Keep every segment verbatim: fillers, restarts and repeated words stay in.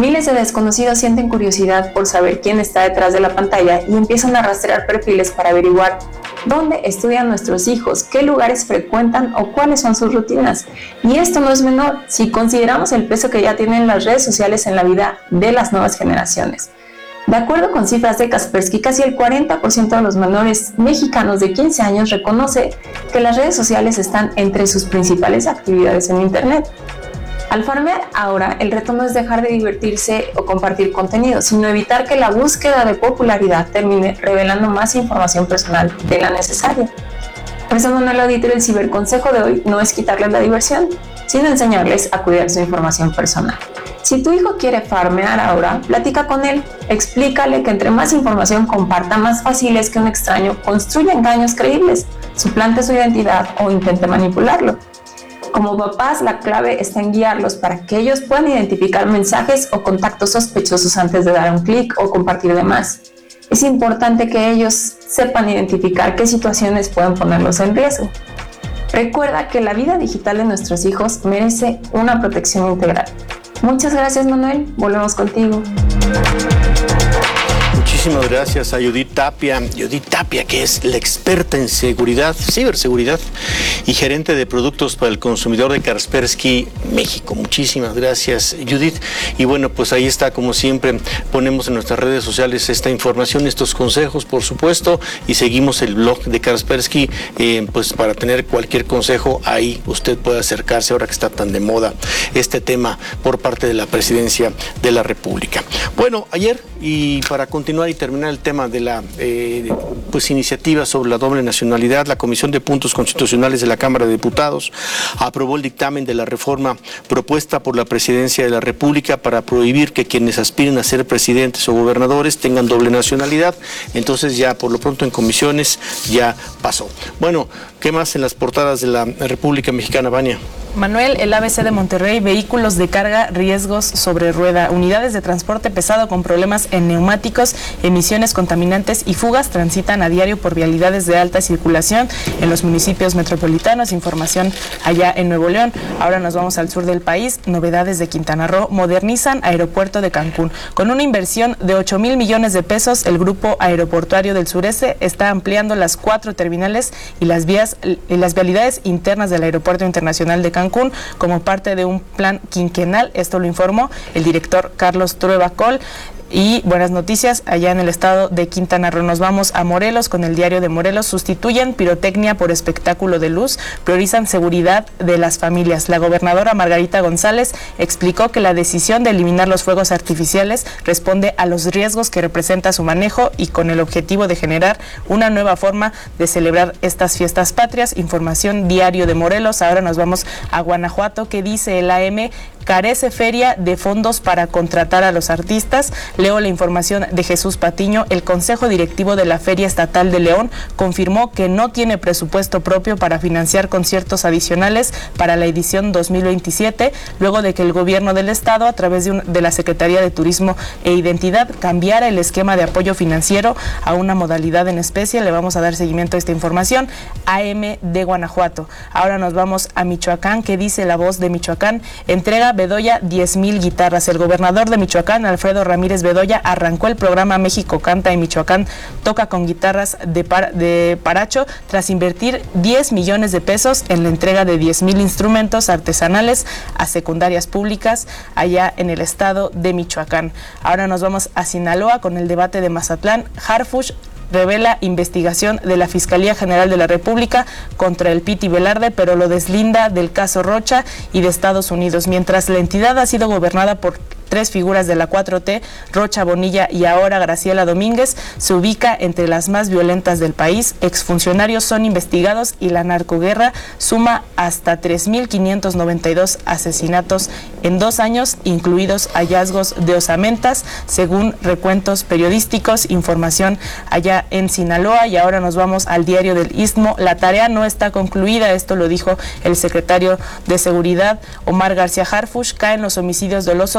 Miles de desconocidos sienten curiosidad por saber quién está detrás de la pantalla y empiezan a rastrear perfiles para averiguar dónde estudian nuestros hijos, qué lugares frecuentan o cuáles son sus rutinas. Y esto no es menor si consideramos el peso que ya tienen las redes sociales en la vida de las nuevas generaciones. De acuerdo con cifras de Kaspersky, casi el cuarenta por ciento de los menores mexicanos de quince años reconoce que las redes sociales están entre sus principales actividades en Internet. Al farmear ahora, el reto no es dejar de divertirse o compartir contenido, sino evitar que la búsqueda de popularidad termine revelando más información personal de la necesaria. Por eso, Manuel Auditorio, el ciberconsejo de hoy no es quitarles la diversión, sino enseñarles a cuidar su información personal. Si tu hijo quiere farmear ahora, platica con él, explícale que entre más información comparta, más fácil es que un extraño construya engaños creíbles, suplante su identidad o intente manipularlo. Como papás, la clave está en guiarlos para que ellos puedan identificar mensajes o contactos sospechosos antes de dar un clic o compartir de más. Es importante que ellos sepan identificar qué situaciones pueden ponerlos en riesgo. Recuerda que la vida digital de nuestros hijos merece una protección integral. Muchas gracias, Manuel. Volvemos contigo. Muchísimas gracias a Judith Tapia. Judith Tapia, que es la experta en seguridad, ciberseguridad y gerente de productos para el consumidor de Kaspersky México. Muchísimas gracias, Judith. Y bueno, pues ahí está, como siempre, ponemos en nuestras redes sociales esta información, estos consejos, por supuesto, y seguimos el blog de Kaspersky, eh, pues para tener cualquier consejo, ahí usted puede acercarse ahora que está tan de moda este tema por parte de la Presidencia de la República. Bueno, ayer, y para continuar y terminar el tema de la eh, pues iniciativa sobre la doble nacionalidad, la Comisión de Puntos Constitucionales de la Cámara de Diputados aprobó el dictamen de la reforma propuesta por la Presidencia de la República para prohibir que quienes aspiren a ser presidentes o gobernadores tengan doble nacionalidad. Entonces ya por lo pronto en comisiones ya pasó. Bueno, ¿qué más en las portadas de la República Mexicana, Vania? Manuel, el A B C de Monterrey, vehículos de carga, riesgos sobre rueda, unidades de transporte pesado con problemas en neumáticos, emisiones contaminantes y fugas transitan a diario por vialidades de alta circulación en los municipios metropolitanos. Información allá en Nuevo León. Ahora nos vamos al sur del país. Novedades de Quintana Roo. Modernizan aeropuerto de Cancún. Con una inversión de ocho mil millones de pesos, el grupo aeroportuario del sureste está ampliando las cuatro terminales y las vías y las vialidades internas del aeropuerto internacional de Cancún Cancún como parte de un plan quinquenal. Esto lo informó el director Carlos Trueba Coll. Y buenas noticias allá en el estado de Quintana Roo. Nos vamos a Morelos con el diario de Morelos. Sustituyen pirotecnia por espectáculo de luz, priorizan seguridad de las familias. La gobernadora Margarita González explicó que la decisión de eliminar los fuegos artificiales responde a los riesgos que representa su manejo y con el objetivo de generar una nueva forma de celebrar estas fiestas patrias. Información diario de Morelos. Ahora nos vamos a Guanajuato, que dice el A M carece feria de fondos para contratar a los artistas. Leo la información de Jesús Patiño. El Consejo Directivo de la Feria Estatal de León confirmó que no tiene presupuesto propio para financiar conciertos adicionales para la edición dos mil veintisiete, luego de que el gobierno del estado, a través de, un, de la Secretaría de Turismo e Identidad, cambiara el esquema de apoyo financiero a una modalidad en especie. Le vamos a dar seguimiento a esta información. A M de Guanajuato. Ahora nos vamos a Michoacán, que dice La Voz de Michoacán. Entrega Bedoya diez mil guitarras. El gobernador de Michoacán, Alfredo Ramírez Bedoya, arrancó el programa México Canta en Michoacán Toca con guitarras de, par, de Paracho tras invertir diez millones de pesos en la entrega de diez mil instrumentos artesanales a secundarias públicas allá en el estado de Michoacán. Ahora nos vamos a Sinaloa con el debate de Mazatlán. Harfuch revela investigación de la Fiscalía General de la República contra el Piti Velarde, pero lo deslinda del caso Rocha y de Estados Unidos. Mientras la entidad ha sido gobernada por tres figuras de la cuatro T, Rocha, Bonilla y ahora Graciela Domínguez, se ubica entre las más violentas del país. Exfuncionarios son investigados y la narcoguerra suma hasta tres mil quinientos noventa y dos asesinatos en dos años, incluidos hallazgos de osamentas, según recuentos periodísticos. Información allá en Sinaloa. Y ahora nos vamos al diario del Istmo. La tarea no está concluida, esto lo dijo el secretario de Seguridad, Omar García Harfuch. Caen los homicidios dolosos a cincuenta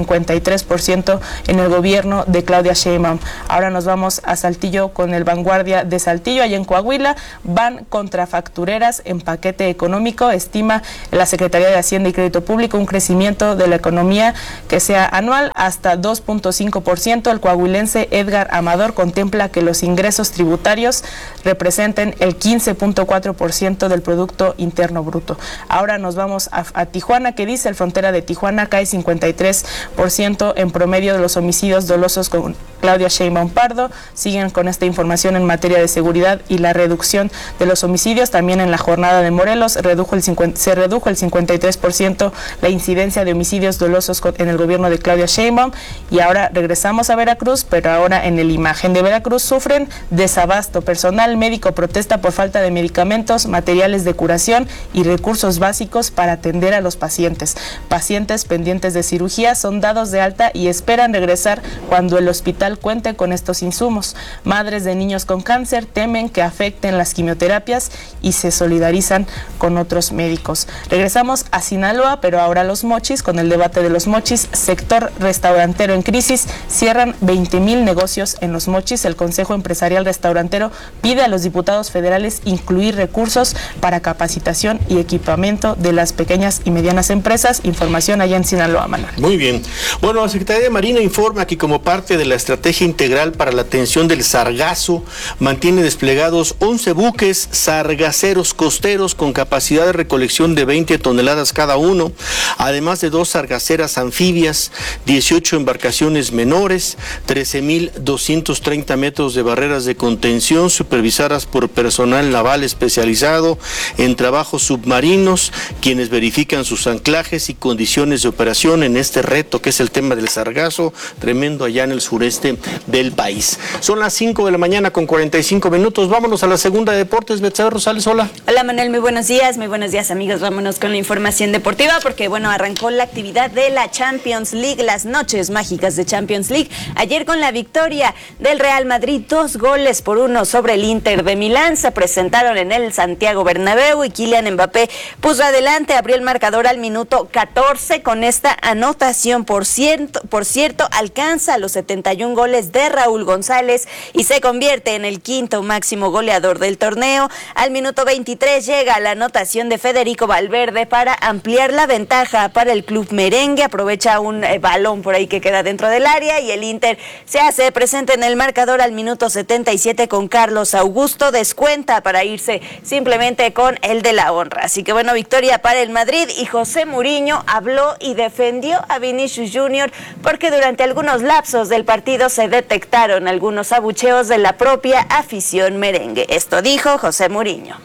cincuenta y tres por ciento en el gobierno de Claudia Sheinbaum. Ahora nos vamos a Saltillo con el Vanguardia de Saltillo, allá en Coahuila. Van contra factureras en paquete económico. Estima la Secretaría de Hacienda y Crédito Público un crecimiento de la economía que sea anual hasta dos punto cinco por ciento. El coahuilense Edgar Amador contempla que los ingresos tributarios representen el quince punto cuatro por ciento del Producto Interno Bruto. Ahora nos vamos a, a Tijuana, que dice el Frontera de Tijuana cae cincuenta y tres por ciento en promedio de los homicidios dolosos con Claudia Sheinbaum Pardo. Siguen con esta información en materia de seguridad y la reducción de los homicidios. También en la jornada de Morelos redujo el cincuenta, se redujo el cincuenta y tres por ciento la incidencia de homicidios dolosos con, en el gobierno de Claudia Sheinbaum. Y ahora regresamos a Veracruz, pero ahora en el Imagen de Veracruz sufren desabasto. Personal médico protesta por falta de medicamentos, materiales de curación y recursos básicos para atender a los pacientes. Pacientes pendientes de cirugía son dados de alta y esperan regresar cuando el hospital cuente con estos insumos. Madres de niños con cáncer temen que afecten las quimioterapias y se solidarizan con otros médicos. Regresamos a Sinaloa, pero ahora a Los Mochis, con el debate de Los Mochis. Sector restaurantero en crisis, cierran veinte mil negocios en Los Mochis. El Consejo Empresarial Restaurantero pide a los diputados federales incluir recursos para capacitación y equipamiento de las pequeñas y medianas empresas. Información allá en Sinaloa, Manuel. Muy bien. Bueno, la Secretaría de Marina informa que como parte de la estrategia integral para la atención del sargazo, mantiene desplegados once buques sargaceros costeros con capacidad de recolección de veinte toneladas cada uno, además de dos sargaceras anfibias, dieciocho embarcaciones menores, trece mil doscientos treinta metros de barreras de contención supervisadas por personal naval especializado en trabajos submarinos, quienes verifican sus anclajes y condiciones de operación en este reto que es el tema del sargazo, tremendo allá en el sureste del país. Son las cinco de la mañana con cuarenta y cinco minutos. Vámonos a la segunda de deportes. Betsabe Rosales, hola. Hola Manuel, muy buenos días, muy buenos días amigos. Vámonos con la información deportiva porque bueno, arrancó la actividad de la Champions League, las noches mágicas de Champions League. Ayer con la victoria del Real Madrid, dos goles por uno sobre el Inter de Milán. Se presentaron en el Santiago Bernabéu y Kylian Mbappé puso adelante, abrió el marcador al minuto catorce con esta anotación. Por cierto, por cierto, alcanza los setenta y un goles de Raúl González y se convierte en el quinto máximo goleador del torneo. Al minuto veintitrés llega la anotación de Federico Valverde para ampliar la ventaja para el club merengue. Aprovecha un eh, balón por ahí que queda dentro del área y el Inter se hace presente en el marcador al minuto setenta y siete con Carlos Augusto. Descuenta para irse simplemente con el de la honra. Así que bueno, victoria para el Madrid y José Mourinho habló y defendió a Vinicius Junior porque durante algunos lapsos del partido se detectaron algunos abucheos de la propia afición merengue. Esto dijo José Mourinho.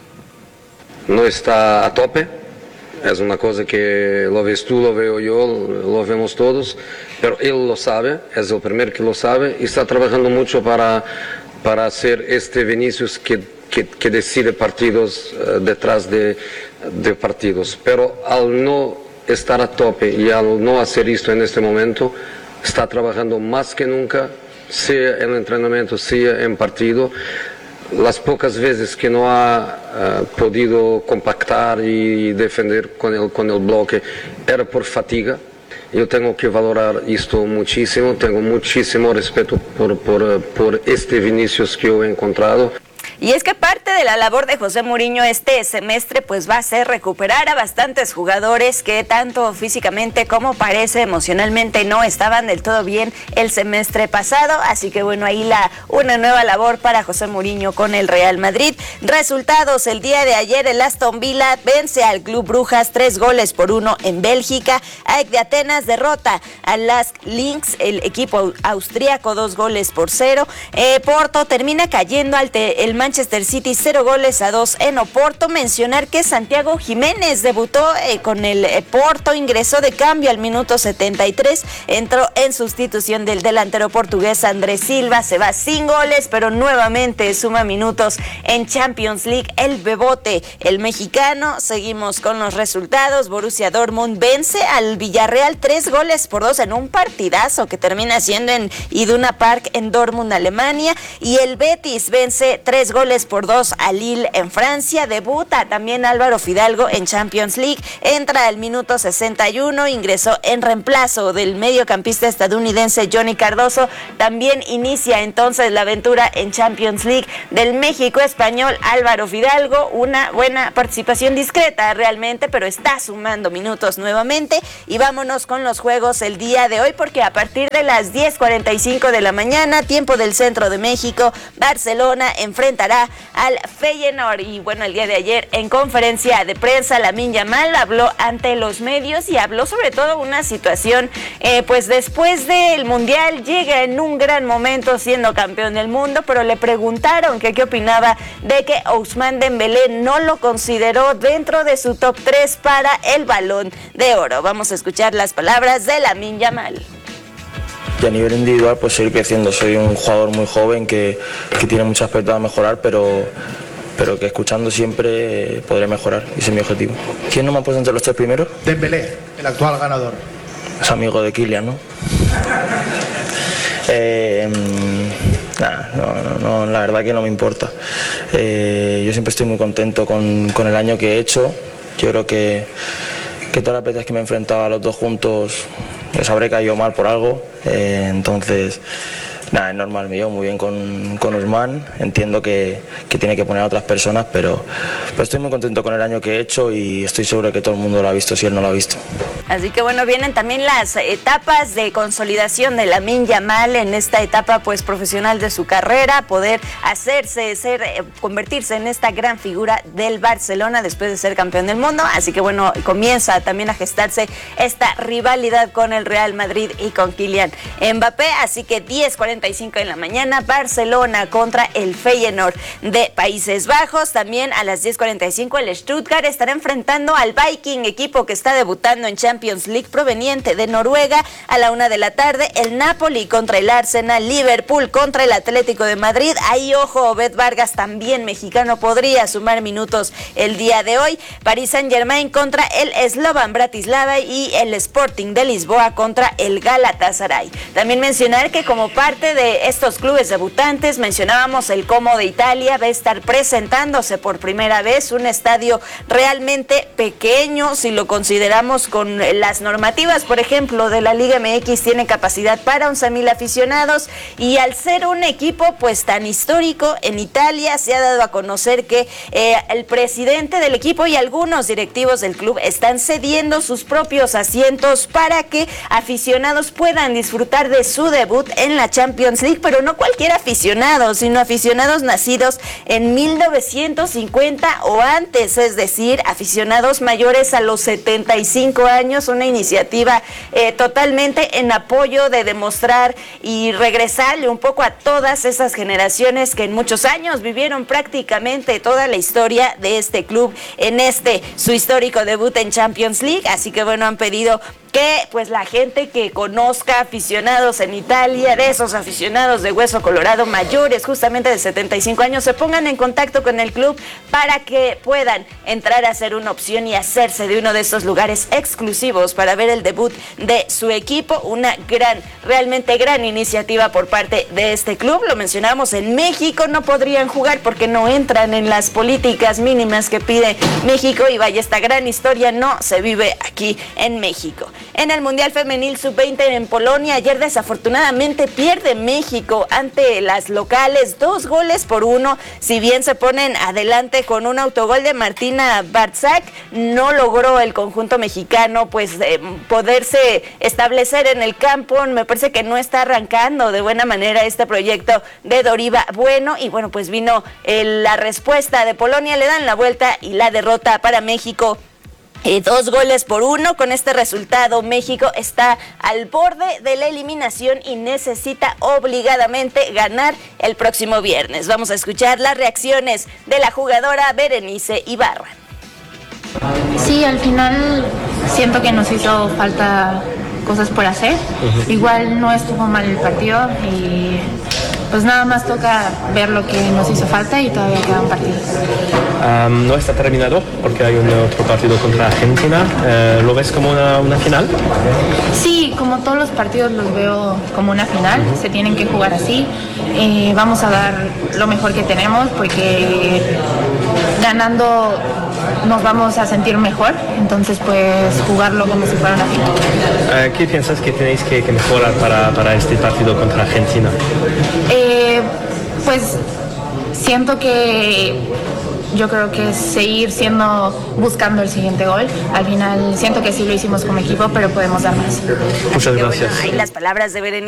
No está a tope, es una cosa que lo ves tú, lo veo yo, lo vemos todos, pero él lo sabe, es el primero que lo sabe y está trabajando mucho para, para hacer este Vinicius que, que, que decide partidos uh, detrás de, de partidos, pero al no estar a tope y al no hacer esto en este momento, está trabajando más que nunca, sea en entrenamiento, sea en partido. Las pocas veces que no ha uh, podido compactar y defender con el, con el bloque era por fatiga. Yo tengo que valorar esto muchísimo, tengo muchísimo respeto por, por, por este Vinicius que yo he encontrado. Y es que parte de la labor de José Mourinho este semestre pues va a ser recuperar a bastantes jugadores que tanto físicamente como parece emocionalmente no estaban del todo bien el semestre pasado, así que bueno, ahí la una nueva labor para José Mourinho con el Real Madrid. Resultados: el día de ayer el Aston Villa vence al Club Brujas tres goles por uno en Bélgica. A E C de Atenas derrota al Lask Linz, el equipo austríaco, dos goles por cero. Eh, Porto termina cayendo ante el Manchester City cero goles a dos en Oporto. Mencionar que Santiago Jiménez debutó eh, con el eh, Porto, ingresó de cambio al minuto setenta y tres, entró en sustitución del delantero portugués Andrés Silva, se va sin goles, pero nuevamente suma minutos en Champions League el Bebote, el mexicano. Seguimos con los resultados: Borussia Dortmund vence al Villarreal tres goles por dos en un partidazo que termina siendo en Iduna Park en Dortmund, Alemania, y el Betis vence tres goles goles por dos al Lille en Francia. Debuta también Álvaro Fidalgo en Champions League, entra al minuto sesenta y uno, ingresó en reemplazo del mediocampista estadounidense Johnny Cardoso. También inicia entonces la aventura en Champions League del México español Álvaro Fidalgo, una buena participación discreta realmente, pero está sumando minutos nuevamente. Y vámonos con los juegos el día de hoy, porque a partir de las diez cuarenta y cinco de la mañana, tiempo del centro de México, Barcelona enfrentará al Feyenoord. Y bueno, el día de ayer en conferencia de prensa, Lamine Yamal habló ante los medios y habló sobre todo una situación, eh, pues después del Mundial llega en un gran momento siendo campeón del mundo, pero le preguntaron que qué opinaba de que Ousmane Dembélé no lo consideró dentro de su top tres para el Balón de Oro. Vamos a escuchar las palabras de Lamine Yamal. Y a nivel individual pues seguir creciendo. Soy un jugador muy joven que, que tiene mucho aspecto a mejorar, pero, pero que escuchando siempre eh, podré mejorar. Ese es mi objetivo. ¿Quién no me ha puesto entre los tres primeros? Dembélé, el actual ganador. Es amigo de Kylian, ¿no? eh, nah, no, no, no, la verdad que no me importa. Eh, yo siempre estoy muy contento con, con el año que he hecho. Yo creo que, que todas las veces que me he enfrentado a los dos juntos les habré caído mal por algo, eh, entonces nada, es normal, me llevo muy bien con, con Ousmane, entiendo que, que tiene que poner a otras personas, pero, pero estoy muy contento con el año que he hecho y estoy seguro que todo el mundo lo ha visto si él no lo ha visto. Así que bueno, vienen también las etapas de consolidación de Lamine Yamal en esta etapa pues profesional de su carrera, poder hacerse, ser, eh, convertirse en esta gran figura del Barcelona después de ser campeón del mundo. Así que bueno, comienza también a gestarse esta rivalidad con el Real Madrid y con Kylian Mbappé. Así que diez cuarenta y cinco de la mañana, Barcelona contra el Feyenoord de Países Bajos. También a las diez cuarenta y cinco el Stuttgart estará enfrentando al Viking, equipo que está debutando en Champions League proveniente de Noruega. A la una de la tarde el Napoli contra el Arsenal, Liverpool contra el Atlético de Madrid. Ahí ojo, Obed Vargas, también mexicano, podría sumar minutos el día de hoy. Paris Saint-Germain contra el Slovan Bratislava y el Sporting de Lisboa contra el Galatasaray. También mencionar que como parte de estos clubes debutantes, mencionábamos el Como de Italia, va a estar presentándose por primera vez un estadio realmente pequeño, si lo consideramos con las normativas, por ejemplo, de la Liga M X, tiene capacidad para once mil aficionados, y al ser un equipo pues tan histórico en Italia, se ha dado a conocer que eh, el presidente del equipo y algunos directivos del club están cediendo sus propios asientos para que aficionados puedan disfrutar de su debut en la Champions League, pero no cualquier aficionado, sino aficionados nacidos en mil novecientos cincuenta o antes, es decir, aficionados mayores a los setenta y cinco años, una iniciativa eh, totalmente en apoyo de demostrar y regresarle un poco a todas esas generaciones que en muchos años vivieron prácticamente toda la historia de este club en este, su histórico debut en Champions League. Así que bueno, han pedido que pues la gente que conozca aficionados en Italia, de esos aficionados de hueso colorado mayores justamente de setenta y cinco años, se pongan en contacto con el club para que puedan entrar a ser una opción y hacerse de uno de estos lugares exclusivos para ver el debut de su equipo. Una gran, realmente gran iniciativa por parte de este club. Lo mencionamos, en México no podrían jugar porque no entran en las políticas mínimas que pide México, y vaya, esta gran historia no se vive aquí en México. En el Mundial Femenil sub veinte en Polonia, ayer desafortunadamente pierde México ante las locales, dos goles por uno. Si bien se ponen adelante con un autogol de Martina Barzak, no logró el conjunto mexicano pues eh, poderse establecer en el campo. Me parece que no está arrancando de buena manera este proyecto de Doriva Bueno, y bueno, pues vino eh, la respuesta de Polonia, le dan la vuelta y la derrota para México. Eh, dos goles por uno. Con este resultado, México está al borde de la eliminación y necesita obligadamente ganar el próximo viernes. Vamos a escuchar las reacciones de la jugadora Berenice Ibarra. Sí, al final siento que nos hizo falta cosas por hacer. Uh-huh. Igual no estuvo mal el partido y pues nada más toca ver lo que nos hizo falta y todavía queda un partido. Um, no está terminado porque hay un otro partido contra Argentina. Uh, ¿Lo ves como una, una final? Sí, como todos los partidos los veo como una final, uh-huh. Se tienen que jugar así. Eh, vamos a dar lo mejor que tenemos porque ganando nos vamos a sentir mejor, entonces pues jugarlo como si fuera una final. Uh, ¿Qué piensas que tenéis que, que mejorar para, para este partido contra Argentina? Eh, pues siento que yo creo que seguir siendo, buscando el siguiente gol. Al final siento que sí lo hicimos como equipo, pero podemos dar más. Muchas gracias. Bueno, ahí las palabras de Berenice